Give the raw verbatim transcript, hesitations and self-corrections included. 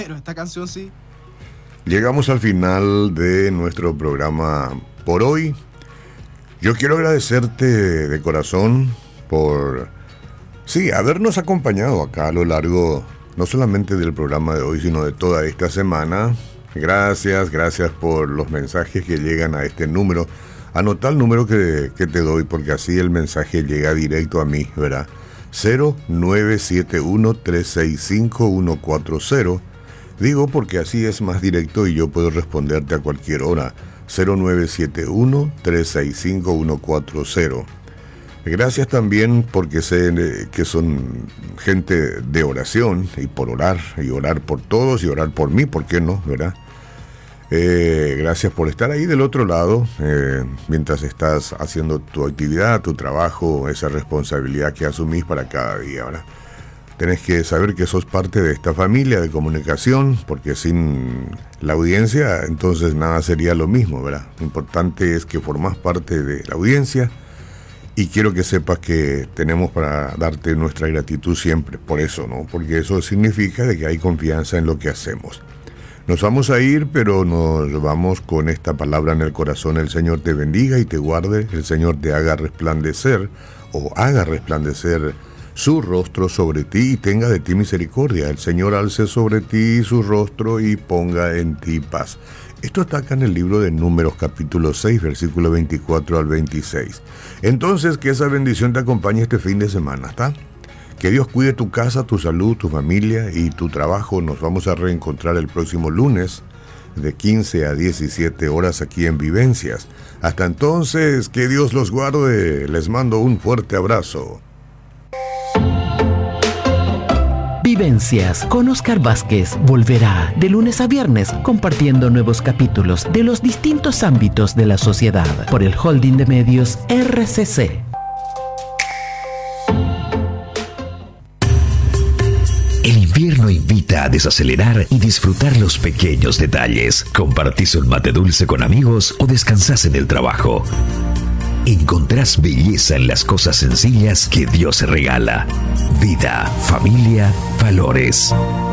pero esta canción sí. Llegamos al final de nuestro programa por hoy. Yo quiero agradecerte de corazón por, sí, habernos acompañado acá a lo largo, no solamente del programa de hoy, sino de toda esta semana. Gracias, gracias por los mensajes que llegan a este número. Anota el número que, que te doy, porque así el mensaje llega directo a mí, ¿verdad? cero nueve siete uno, tres seis cinco, uno cuatro cero. Digo porque así es más directo y yo puedo responderte a cualquier hora. cero nueve siete uno, tres seis cinco, uno cuatro cero. Gracias también porque sé que son gente de oración y por orar, y orar por todos y orar por mí, ¿por qué no? ¿Verdad? Eh, gracias por estar ahí del otro lado, eh, mientras estás haciendo tu actividad, tu trabajo, esa responsabilidad que asumís para cada día, ¿verdad? Tenés que saber que sos parte de esta familia de comunicación, porque sin la audiencia, entonces nada sería lo mismo, ¿verdad? Lo importante es que formás parte de la audiencia y quiero que sepas que tenemos para darte nuestra gratitud siempre, por eso, ¿no? Porque eso significa de que hay confianza en lo que hacemos. Nos vamos a ir, pero nos vamos con esta palabra en el corazón. El Señor te bendiga y te guarde, el Señor te haga resplandecer o haga resplandecer su rostro sobre ti y tenga de ti misericordia. El Señor alce sobre ti su rostro y ponga en ti paz. Esto está acá en el libro de Números, capítulo seis, versículo veinticuatro al veintiséis. Entonces, que esa bendición te acompañe este fin de semana, ¿está? Que Dios cuide tu casa, tu salud, tu familia y tu trabajo. Nos vamos a reencontrar el próximo lunes de quince a diecisiete horas aquí en Vivencias. Hasta entonces, que Dios los guarde. Les mando un fuerte abrazo. Vivencias con Oscar Vázquez volverá de lunes a viernes compartiendo nuevos capítulos de los distintos ámbitos de la sociedad por el Holding de Medios R C C. El invierno invita a desacelerar y disfrutar los pequeños detalles. Compartís un mate dulce con amigos o descansás en el trabajo. Encontrás belleza en las cosas sencillas que Dios regala. Vida, familia, valores.